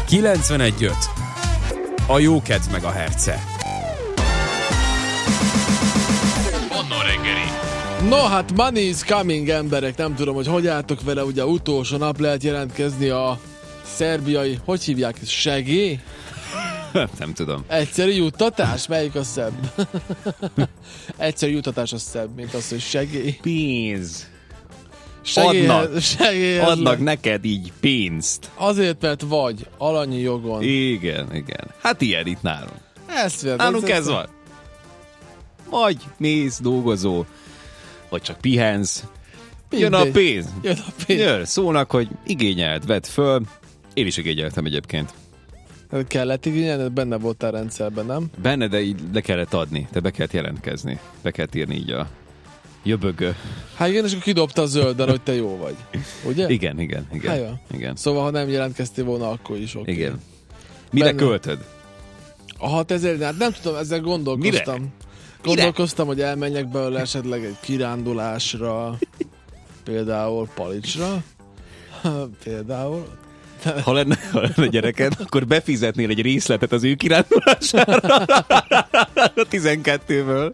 91.5. A jókedv meg a herce. Manna reggeli. No, hát money is coming, emberek. Nem tudom, hogy álltok vele, ugye utolsó nap lehet jelentkezni a szerbiai, hogy hívják ezt, segély? Nem tudom. Egyszerű juttatás? Melyik a szebb? Egyszerű juttatás a szebb, mint az, hogy segély. Pénz. Segélyhez Adnak neked így pénzt. Azért, mert vagy alanyi jogon. Igen. Hát ilyen itt nálunk. Nálunk ez van. Vagy mész, dolgozol, vagy csak pihensz. Jön a pénz. Jön, szólnak, hogy igényelt, vedd föl. Én is igényeltem egyébként. Kellett igényelni? Benne voltál rendszerben, nem? Benne, de így le kellett adni. Te be kellett jelentkezni. Be kellett írni így a jöbögő. Hát igen, és akkor kidobta a zölden, hogy te jó vagy. Ugye? Igen. Igen. Szóval, ha nem jelentkeztél volna, akkor is oké. Igen. Mire költöd? A 6000, hát nem tudom, ezzel gondolkoztam. Mire? Gondolkoztam, hogy elmenjek belőle esetleg egy kirándulásra, például Palicsra. Például. Ha lenne gyereked, akkor befizetnél egy részletet az ő kirándulására a 12-ből.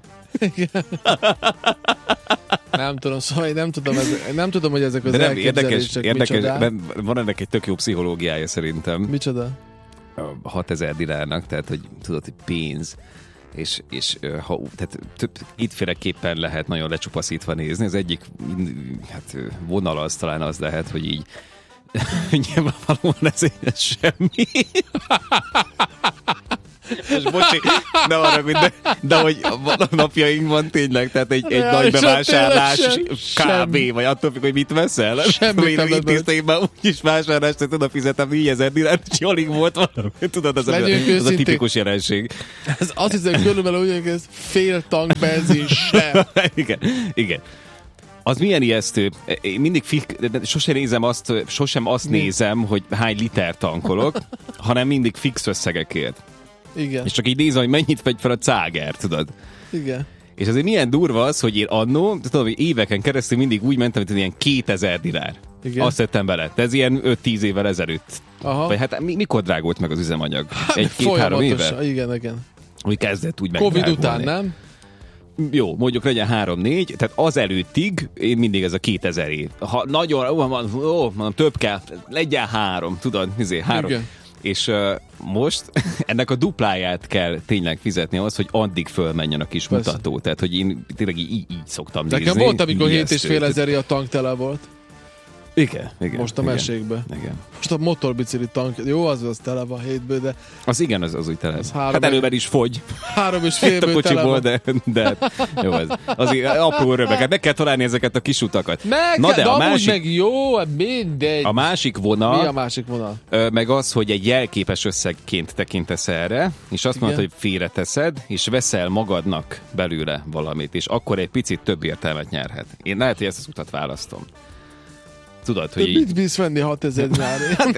Nem tudom, szóval én nem tudom, hogy ezek az de nem, elképzelések érdekes, van ennek egy tök jó pszichológiája szerintem. Micsoda? 6000 dinárnak, tehát hogy tudod, hogy pénz, és ha, tehát kétféleképpen lehet nagyon lecsupaszítva nézni. Az egyik vonal az talán az lehet, hogy így nyilvánvalóan ez semmi. És bocsi, ne arra, de hogy a napjainkban tényleg, tehát egy nagy bevásárlás kb. Vagy attól függ, hogy mit veszel. Semmit nem intézteimben úgyis vásárlást, hogy oda fizetem 4000 dinárt, és alig volt valami. Tudod, az a tipikus jelenség. Ez azt hiszem, körülbelül úgy, hogy ez fél tank benzin sem. Igen. Az milyen ijesztő. Én mindig sosem azt nézem, hogy hány liter tankolok, hanem mindig fix összegekért. Igen. És csak így nézem, hogy mennyit megy fel a cáger, tudod? Igen. És azért milyen durva az, hogy én annó, tudom, hogy éveken keresztül mindig úgy mentem, hogy ilyen 2000 dinár. Igen. Azt tettem bele. De ez ilyen 5-10 évvel ezelőtt. Aha. Vagy hát mikor drágult meg az üzemanyag? 1-2-3 éve? Igen. Hogy kezdett úgy Covid után, nem? Jó, mondjuk legyen 3-4, tehát az előttig én mindig ez a 2000 év. Ha nagyon, mondom, több kell, legyen 3, tudod, 3. Igen. És most ennek a dupláját kell tényleg fizetni ahhoz, hogy addig fölmenjen a kis mutató. Tehát, hogy én tényleg így szoktam nézni. Nekem volt, amikor 7500 a tank tele volt. Igen. Most a mesékbe. Igen. Most a motorbicikli tank, jó, az tele van 7-ből, de... Az igen, az úgy tele. Hát előben is fogy. 3,5-ből tele van. De jó, azért apró örömeket. Meg kell találni ezeket a kis utakat. De a másik... meg jó, mindegy. A másik vonal... Mi a másik vonal? Meg az, hogy egy jelképes összegként tekintesz erre, és azt mondod, hogy félreteszed, és veszel magadnak belőle valamit, és akkor egy picit több értelmet nyerhet. Én lehet, hogy ezt az utat választom. Tudod, hogy mit bízsz venni 6000 dinárért?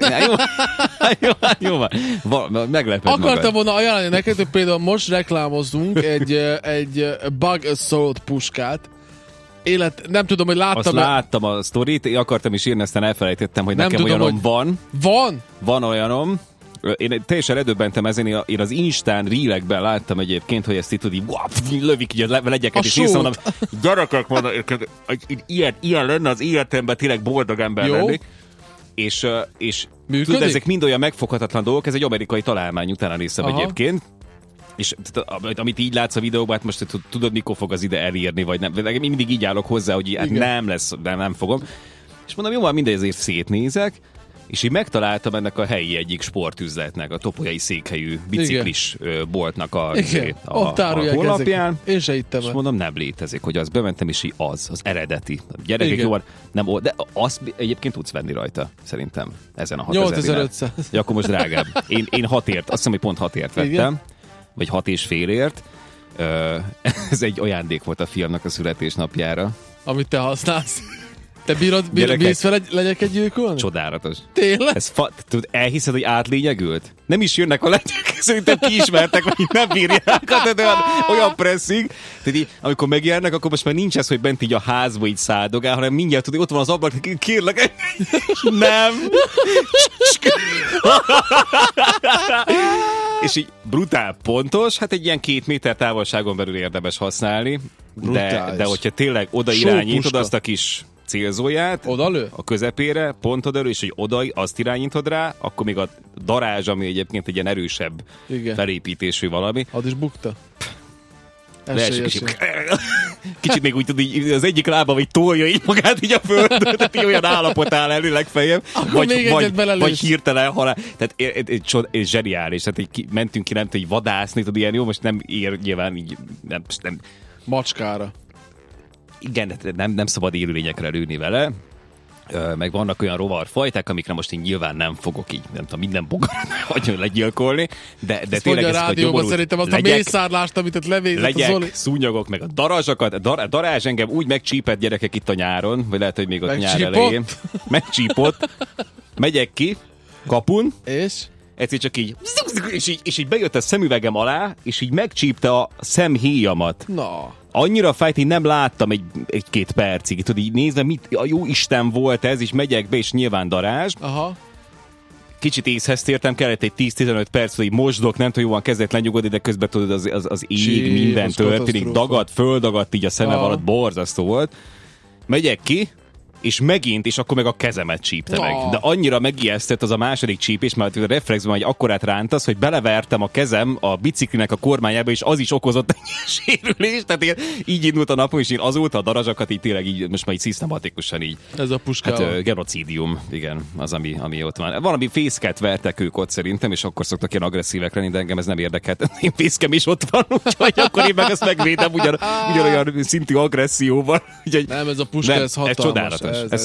Jó van. Megleped Akartam volna ajánlani neked, hogy például most reklámozunk egy Bug Assault puskát. Nem tudom, hogy láttam. Azt láttam a sztorit, én akartam is írni, aztán elfelejtettem, hogy nekem olyanom van. Van olyanom. Én teljesen redöbbentem ezen, én az Instán Reelekben láttam egyébként, hogy ezt itt tudod, lövik így a legyeket, és mondom, gyerekek, mondom, ilyen lenne az életemben, tényleg boldog ember lennék. És tudod, ezek mind olyan megfoghatatlan dolgok, ez egy amerikai találmány, utána néztem egyébként. És amit így látsz a videóban, hát most tudod, mikor fog az ide elírni, vagy nem. Én mindig így állok hozzá, hogy hát nem lesz, nem fogom. És mondom, jó, van, mindezért szétnézek, és így megtaláltam ennek a helyi egyik sportüzletnek, a topolyai székhelyű biciklis boltnak a honlapján. Én se hittem. És mondom, nem létezik, hogy az bementem, és így az eredeti. Gyerekek, jó, nem, de azt egyébként tudsz venni rajta, szerintem, ezen a 8500. Ja, akkor most drágább. Én 6ért, azt hiszem, hogy pont 6ért vettem. Igen? Vagy 6,5-ért. Ez egy ajándék volt a fiamnak a születésnapjára. Amit te használsz. Te bírsz fel legyek egy gyilkolni? Csodálatos. Tényleg? Elhiszed, hogy átlényegült? Nem is jönnek a legyek, szerintem kiismertek, hogy nem bírják, de olyan pressing. Tehát így, amikor megjelennek, akkor most már nincs ez, hogy bent így a házba így száldogál, hanem mindjárt tudod, ott van az ablak, kérlek, nem. És így brutál pontos, hát egy ilyen 2 méter távolságon belül érdemes használni, de hogyha tényleg oda irányítod azt a kis célzóját odalő? A közepére, pont odalő, és hogy oda azt irányítod rá, akkor még a darázs, ami egyébként egy ilyen erősebb felépítésű valami. Az is bukta? Kicsit még úgy tudod, az egyik lába vagy tolja így magát így a földön, tehát így olyan állapot áll elő legfeljebb, vagy hirtelen halál. Tehát ez zseniális, tehát mentünk ki, nem tudod, vadászni, tudod, ilyen jó, most nem ér nyilván így, nem. Macskára. Igen, nem szabad élőlényekre lőni vele, meg vannak olyan rovarfajták, amikre most én nyilván nem fogok így, nem tudom, minden bogarat hagyjon legyilkolni, de tényleg ez a rádióban szerintem azt a mészárlást, amit ott levézett a Zoli. Szúnyogok, meg a darazsakat. A darázs engem úgy megcsípett, gyerekek, itt a nyáron, vagy lehet, hogy még ott nyár elején. Megcsípott. Megyek ki, kapun. És? Egyszer csak így, és így bejött a szemüvegem alá, és így megcsípte a szemhéjamat. Na. Annyira fájt, hogy nem láttam egy-két percig. Tudod, így nézve, mit a jó Isten volt ez, és megyek be, és nyilván darázs. Aha. Kicsit észhez tértem, kellett egy 10-15 perc, hogy mosdok, nem tudom, jóan kezdett lenyugodni, de közben tudod, az ég, minden történik, földagadt így a szemem alatt, borzasztó volt. Megyek ki, és megint, és akkor meg a kezemet csípte meg. De annyira megijesztett az a második csípés, mert a reflexben egy akkorát rántasz, hogy belevertem a kezem a biciklinek a kormányába, és az is okozott egy sérülést. Tehát így indult a napom, és én azóta a darazsakat így tényleg így, most már így szisztematikusan így. Ez a puskával. Hát genocidium, igen, az, ami ott van. Valami fészket vertek ők ott szerintem, és akkor szoktak ilyen agresszívek lenni, de engem ez nem érdekelt. Én fészkem is ott van, úgyhogy akkor én meg ezt megvédem ugyanolyan szintű agresszióval. Nem, ez a puska, ez hatalmas.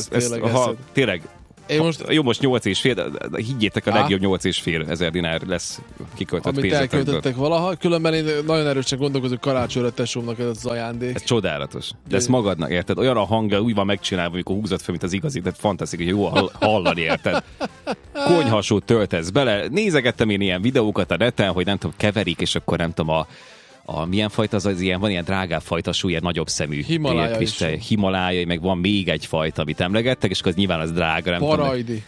Tényleg. Most 8,5, higgyétek, a legjobb 8,5 ezer dinár lesz kiköltött pénzetekből. Amit elköltöttek valaha, különben én nagyon erősen gondolkozok, karácsonyra tesómnak ez az ajándék. Ez csodálatos. De ezt magadnak, érted? Olyan a hangja, úgy van megcsinálva, amikor húzod fel, mint az igazi, tehát fantasztikus, hogy jó hallani, érted? Konyhasót töltesz bele. Nézegettem én ilyen videókat a neten, hogy nem tudom, keverik, és akkor nem tudom, milyen fajta az ilyen, van ilyen drágább fajta súly, ilyen nagyobb szemű. Himalájai, meg van még egy fajta, amit emlegettek, és akkor nyilván az drága, nem Parajdi.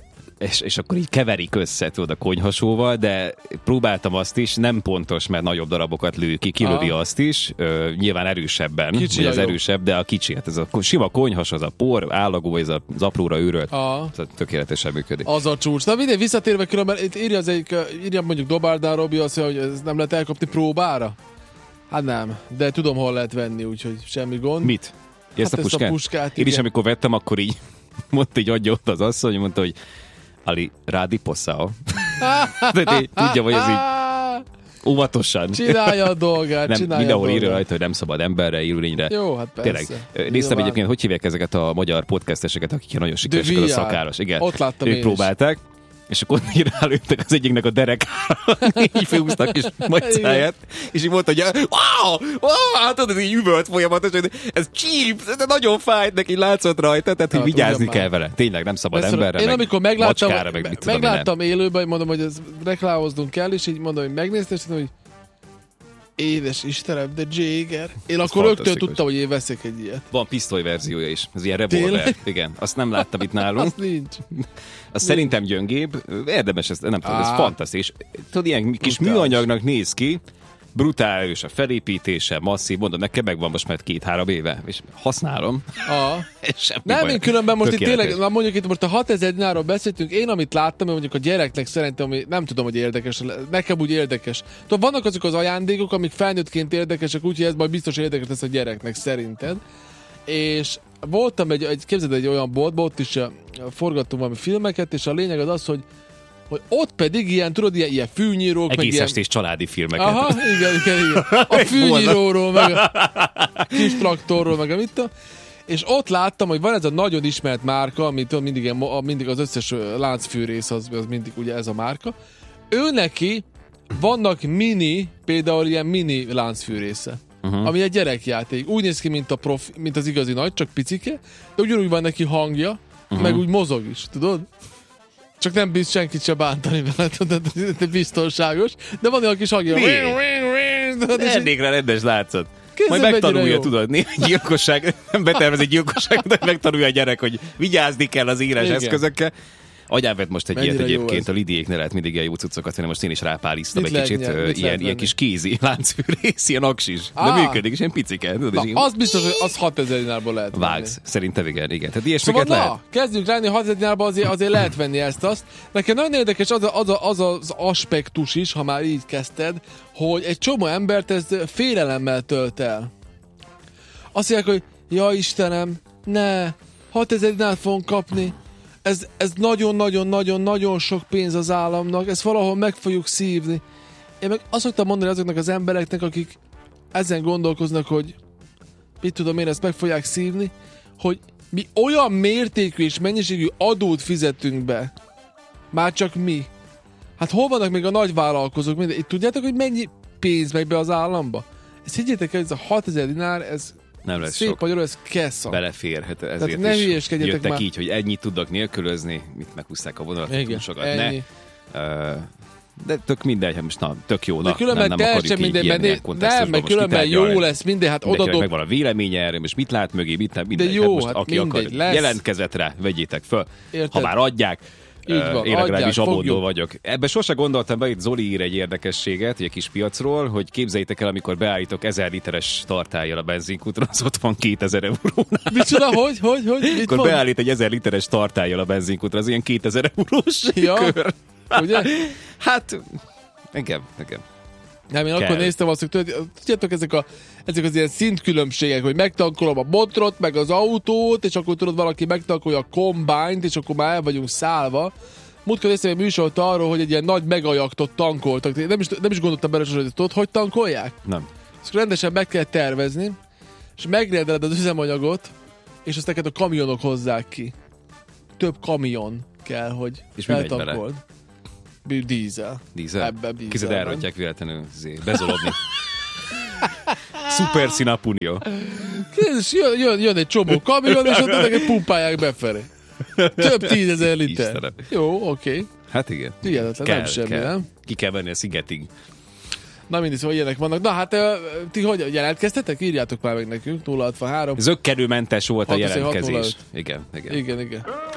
És akkor így keverik össze, tudod, a konyhasóval, de próbáltam azt is, nem pontos, mert nagyobb darabokat lő ki, kilövi azt is, nyilván erősebben, kicsi ez erősebb, de a kicsi, hát ez a sima konyhas, az a por, állagú, ez az apróra őrölt, ez tökéletesen működik. Az a csúcs. Na mindegy, visszatérve különben, itt írja mondjuk Dobárdán Robi azt, hogy ez nem lehet elkapni próbára? Hát nem, de tudom, hol lehet venni, úgyhogy semmi gond. Mit? Ezt a puskát? Én is, amikor vettem, akkor így mondta, így adja ott az asszony, mondta, hogy Ali, rádi posszál. Tudja, hogy ez így óvatosan. Csinálja a dolgát, mindenhol írja rajta, hogy nem szabad emberre, élőlényre. Jó, hát persze. Tényleg. Néztem egyébként, hogy hívják ezeket a magyar podcasteseket, akik nagyon sikeresek, a szakáros. Igen. Ott láttam ők próbálták. És akkor így rálőttek az egyiknek a derekára, így főhúztak kis macáját, és így mondta, hogy wow, hát tudod, ez így üvölt folyamatosan, ez csíp, ez nagyon fájt, neki látszott rajta, tehát hogy vigyázni kell vele. Tényleg nem szabad emberre, én meg amikor megláttam élőben, mondom, hogy ez reklámoznunk kell, és így mondom, hogy megnéztem, és mondom, hogy édes Istenem, de Jagger. Én ez akkor rögtön tudtam, hogy én veszek egy ilyet. Van pisztolyverziója is, ez ilyen revolver. Igen, azt nem láttam itt nálunk. Azt nincs. Az szerintem gyöngébb, érdemes, ez nem tudom, ez fantasztikus. Tudod, ilyen kis műanyagnak néz ki, brutális a felépítése, masszív, mondom, nekem megvan most már 2-3 éve, és használom. Nem, én különben most itt tényleg, mondjuk itt most a 6000 dinárról beszéltünk, én amit láttam, hogy mondjuk a gyereknek szerintem, ami nem tudom, hogy érdekes, nekem úgy érdekes. Tudod, vannak azok az ajándékok, amik felnőttként érdekesek, úgyhogy ez majd biztos érdekes lesz a gyereknek, szerinted. És voltam képzeld, egy olyan boltban, ott is forgattunk valami filmeket, és a lényeg az, hogy ott pedig ilyen, tudod, ilyen fűnyírók, egész estés családi filmeket. Aha, igen. A fűnyíróról, meg a kis traktorról, meg a mit. És ott láttam, hogy van ez a nagyon ismert márka, amit mindig az összes láncfűrész, az mindig ugye ez a márka. Ő neki vannak például ilyen mini láncfűrésze. ami egy gyerekjáték. Úgy néz ki, mint az igazi nagy, csak picike, de ugyanúgy van neki hangja, meg úgy mozog is, tudod? Csak nem bíz senkit se bántani vele, de biztonságos. De van olyan kis hangja. Erdékre rendes látszat. Majd megtanulja, tudod, gyilkosság, nem betervez egy gyilkosságot, de megtanulja a gyerek, hogy vigyázni kell az éles eszközökkel. Agyán vett most egy ilyet egyébként, a Lidiéknél lehet mindig ilyen jó cuccokat venni, most én is rápáliztam egy kicsit, ilyen kis kézi láncfűrész, ilyen aksis, de működik, és ilyen picike. Az biztos, hogy az 6000 dinárból lehet venni. Vágsz, szerintem igen. Tehát ilyesmiket szóval lehet. Kezdjünk rá, 6000 dinárból azért lehet venni ezt-azt. Nekem nagyon érdekes az aspektus is, ha már így kezdted, hogy egy csomó embert ez félelemmel tölt el. Azt mondják, hogy ja Istenem, ne, 6000 dinárt fogunk kapni. Ez nagyon-nagyon-nagyon-nagyon sok pénz az államnak, ezt valahol meg fogjuk szívni. Én meg azt szoktam mondani azoknak az embereknek, akik ezen gondolkoznak, hogy mit tudom én, ezt meg fogják szívni, hogy mi olyan mértékű és mennyiségű adót fizetünk be. Már csak mi. Hát hol vannak még a nagyvállalkozók? Itt tudjátok, hogy mennyi pénz megy be az államba? Ezt higgyétek el, ez a 6000 dinár, ez nem lesz szép sok. Magyarul, ez kessa. Beleférhet, ezért ne is jöttek már. Így, hogy ennyit tudnak nélkülözni, mit meghúzták a vonalat, túl sokat ennyi. De tök mindegy, most tök jó, nem akarjuk így ilyen kontextusban. Nem, különben jó lesz minden, hát odadok. Megvan a véleménye erről, most mit lát mögé, mit nem, minden. De jó, most aki akar, jelentkezett rá, vegyétek föl. Érted? Ha már adják, Van, én legalábbis abondó vagyok. Ebbe sosem gondoltam be, itt Zoli ír egy érdekességet, egy kis piacról, hogy képzeljétek el, amikor beállítok 1000 literes tartállyal a benzinkútra, az ott van 2000 eurónál. Micsoda, hogy? Akkor beállít egy 1000 literes tartállyal a benzinkútra, az ilyen 2000 eurós kör. Ugye? Hát, nekem. Nem, én akkor néztem azt, hogy tudjátok, ezek az ilyen szintkülönbségek, hogy megtankolom a motrot, meg az autót, és akkor tudod, valaki megtankolja a combine-t, és akkor már el vagyunk szállva. Múltkor néztem egy műsort arról, hogy egy ilyen nagy megajaktot tankoltak. Nem is gondoltam bele, hogy tudod, hogy tankolják? Nem. Ezt rendesen meg kell tervezni, és megrendeled az üzemanyagot, és azt neked a kamionok hozzák ki. Több kamion kell, hogy feltankold. Dízel. Kized elrontják véletlenül bezolodni. Szuper Sinapunió. Jön egy csomó kamion, és ott neked pumpálják befelé. Több 10 000 liter. Istenem. Jó, oké. Hát igen. Hihetetlen, nem semmi, nem? Ki kell venni a szigetig. Na mindig, szóval ilyenek vannak. Na hát, ti hogy jelentkeztetek? Írjátok már meg nekünk, 063. Zökkenőmentes volt a jelentkezés. Igen.